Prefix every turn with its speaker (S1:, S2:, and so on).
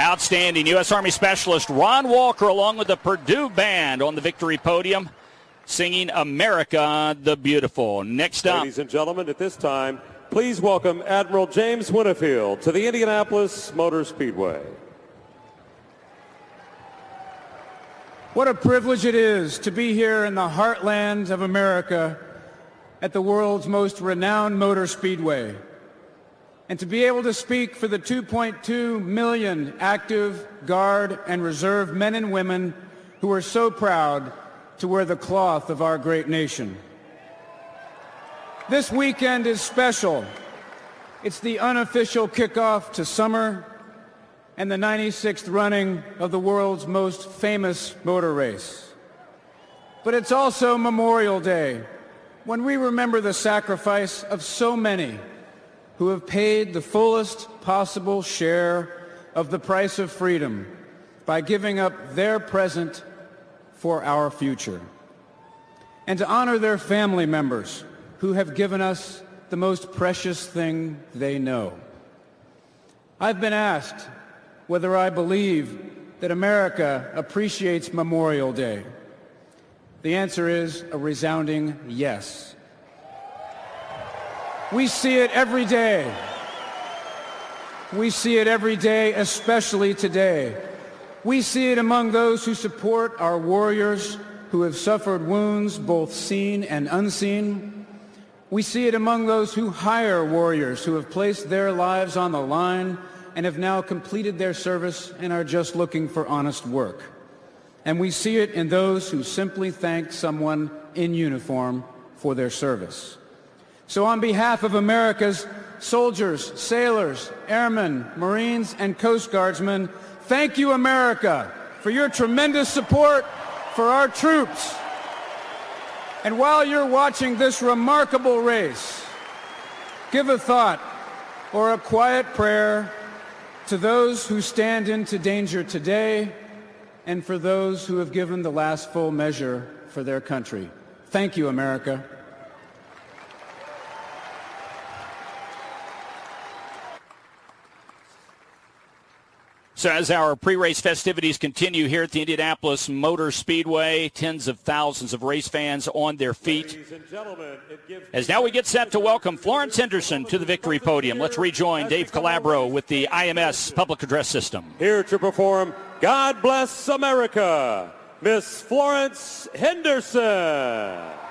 S1: Outstanding. U.S. Army Specialist Ron Walker along with the Purdue Band on the victory podium singing America the Beautiful. Next up.
S2: Ladies and gentlemen, at this time, please welcome Admiral James Winfield to the Indianapolis Motor Speedway.
S3: What a privilege it is to be here in the heartland of America at the world's most renowned motor speedway, and to be able to speak for the 2.2 million active, Guard, and Reserve men and women who are so proud to wear the cloth of our great nation. This weekend is special. It's the unofficial kickoff to summer and the 96th running of the world's most famous motor race. But it's also Memorial Day, when we remember the sacrifice of so many who have paid the fullest possible share of the price of freedom by giving up their present for our future. And to honor their family members who have given us the most precious thing they know. I've been asked whether I believe that America appreciates Memorial Day. The answer is a resounding yes. We see it every day. We see it every day, especially today. We see it among those who support our warriors who have suffered wounds, both seen and unseen. We see it among those who hire warriors who have placed their lives on the line and have now completed their service and are just looking for honest work. And we see it in those who simply thank someone in uniform for their service. So on behalf of America's soldiers, sailors, airmen, Marines, and Coast Guardsmen, thank you, America, for your tremendous support for our troops. And while you're watching this remarkable race, give a thought or a quiet prayer to those who stand into danger today and for those who have given the last full measure for their country. Thank you, America.
S1: So as our pre-race festivities continue here at the Indianapolis Motor Speedway, tens of thousands of race fans on their feet. As now we get set to welcome Florence Henderson to the victory podium. Let's rejoin Dave Calabro with the IMS public address system.
S2: Here to perform God Bless America, Miss Florence Henderson.